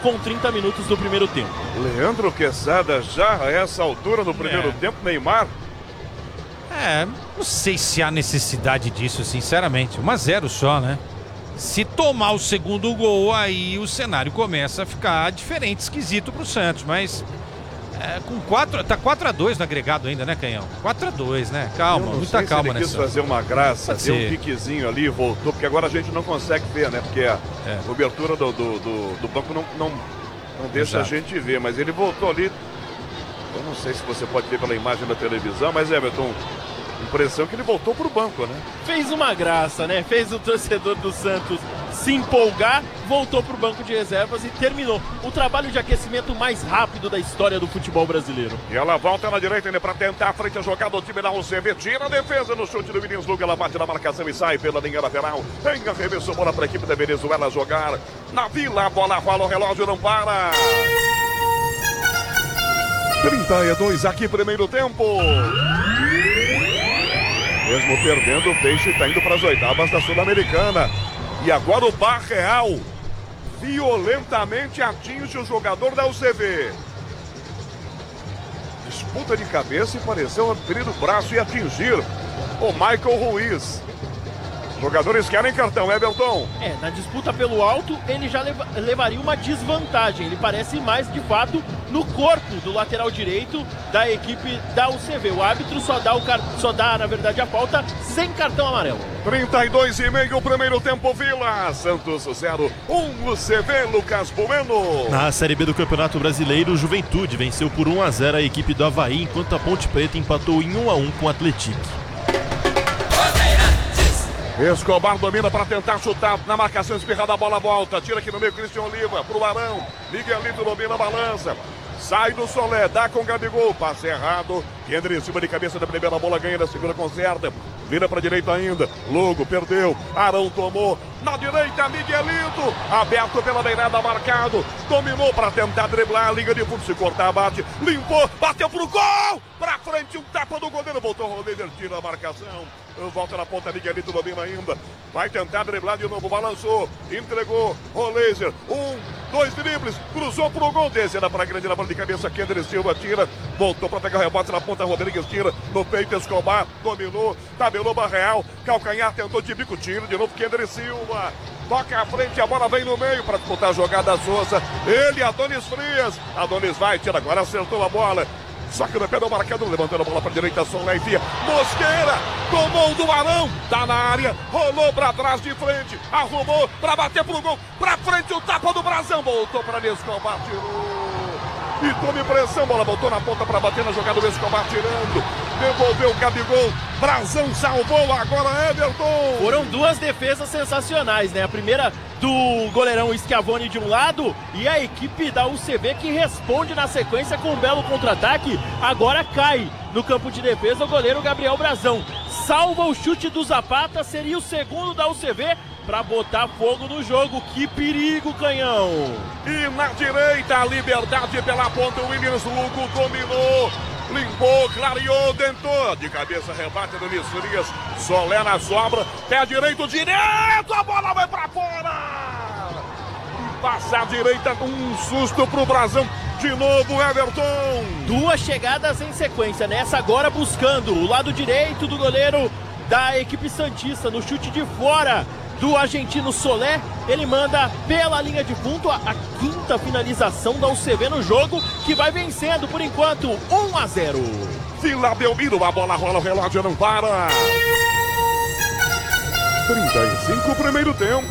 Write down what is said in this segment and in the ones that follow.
com 30 minutos do primeiro tempo. Leandro Quesada já a essa altura no primeiro tempo, Neymar. Não sei se há necessidade disso, sinceramente. 1-0 só, né? Se tomar o segundo gol, aí o cenário começa a ficar diferente, esquisito pro Santos, mas com 4, tá 4-2 no agregado ainda, né, Canhão? 4-2, né? Calma, muita calma nessa. Ele quis nessa. fazer uma graça, deu um piquezinho ali, voltou, porque agora a gente não consegue ver, né? Porque a cobertura do banco não deixa a gente ver, mas ele voltou ali. Eu não sei se você pode ver pela imagem da televisão, mas Everton, impressão que ele voltou pro banco, né? Fez uma graça, né? Fez o torcedor do Santos se empolgar, voltou pro banco de reservas e terminou o trabalho de aquecimento mais rápido da história do futebol brasileiro. E ela volta na direita ainda para tentar a frente a jogada do time da UCB. Tira a defesa no chute do Vinícius Luga. Ela bate na marcação e sai pela linha lateral. Tem arremesso, bola para a equipe da Venezuela jogar. Na Vila, a bola rola, o relógio não para. 32 aqui, primeiro tempo. Mesmo perdendo, o Peixe está indo para as oitavas da Sul-Americana. E agora o Barreal violentamente atinge o jogador da UCB. Disputa de cabeça e pareceu abrir o braço e atingir o Michael Ruiz. Jogadores querem cartão, Everton. Na disputa pelo alto, ele já levaria uma desvantagem. Ele parece mais, de fato, no corpo do lateral direito da equipe da UCV. O árbitro só dá, na verdade, a falta sem cartão amarelo. 32,5 o primeiro tempo, Vila. Santos 0, 1 UCV, Lucas Bueno. Na Série B do Campeonato Brasileiro, o Juventude venceu por 1-0 a equipe do Avaí, enquanto a Ponte Preta empatou em 1-1 com o Atlético. Escobar domina para tentar chutar na marcação espirrada, a bola volta, tira aqui no meio Cristian Oliva, pro Arão, Miguelito domina a balança, sai do Solé, dá com o Gabigol, passe errado, Kendrick em cima de cabeça da primeira bola, ganha da segunda, conserta, vira para direita ainda, Lugo perdeu, Arão tomou, na direita Miguelito, aberto pela beirada, marcado, dominou para tentar driblar, liga de fundo, se cortar, bate, limpou, bateu pro gol, pra frente, um tapa do goleiro, voltou o Rodener, tira a marcação, volta na ponta, Miguelito domina ainda, vai tentar driblar de novo, balançou, entregou, o laser, 1, 2 dribles, cruzou pro gol, descendo para a grande, na bola de cabeça, Kendrick Silva tira, voltou para pegar o rebote na ponta, Rodrigues tira, no peito, Escobar, dominou, tabelou Barreal, calcanhar, tentou de bico, tiro, de novo, Kendrick Silva, toca à frente, a bola vem no meio para disputar a jogada Souza, ele, Adonis Frias, Adonis vai, tira agora, acertou a bola, só que no pé do marcador, levantando a bola para a direita, Solé enfia, Mosqueira, tomou do Arão, tá na área, rolou para trás de frente, arrumou para bater pro gol, para frente o tapa do Brazão, voltou para Escobar, tirou, e tome pressão, bola voltou na ponta para bater na jogada do Escobar, tirando, devolveu o Gabigol, Brazão salvou, agora Everton. Foram duas defesas sensacionais, né? A primeira do goleirão Schiavone de um lado e a equipe da UCB que responde na sequência com um belo contra-ataque. Agora cai no campo de defesa o goleiro Gabriel Brazão. Salva o chute do Zapata, seria o segundo da UCB para botar fogo no jogo. Que perigo, Canhão! E na direita, a liberdade pela ponta, o Williams Lugo dominou. Limpou, clareou, tentou. De cabeça, rebate do Luiz Frias. Solé na sobra. Pé direito, direto. A bola vai pra fora. E passa a direita com um susto pro Brazão. De novo, Everton. Duas chegadas em sequência. Nessa agora buscando o lado direito do goleiro da equipe santista. No chute de fora do argentino Solé, ele manda pela linha de fundo a quinta finalização da UCB no jogo, que vai vencendo por enquanto 1-0. Vila Belmiro, a bola rola, o relógio não para. 35 primeiro tempo.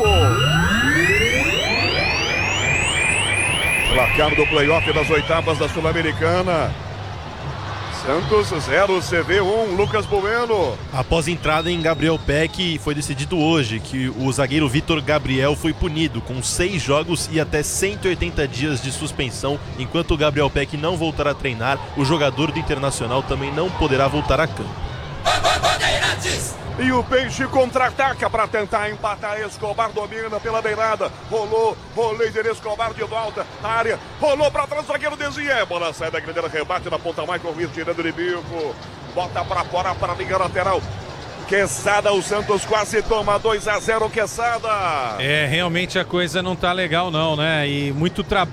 Placar do playoff das oitavas da Sul-Americana. Santos 0, CV 1, Lucas Bueno. Após entrada em Gabriel Peck, foi decidido hoje que o zagueiro Vitor Gabriel foi punido com 6 jogos e até 180 dias de suspensão. Enquanto o Gabriel Peck não voltar a treinar, o jogador do Internacional também não poderá voltar a campo. E o Peixe contra-ataca para tentar empatar. Escobar domina pela beirada. Rolou, Roleiser, Escobar de volta. Área, rolou para trás, o zagueiro desvia. Bola sai da grande, rebate na ponta. Michael Ruiz tirando de bico. Bota para fora para a linha lateral. Quesada, o Santos quase toma 2-0, Quesada. Realmente a coisa não tá legal não, né? E muito trabalho.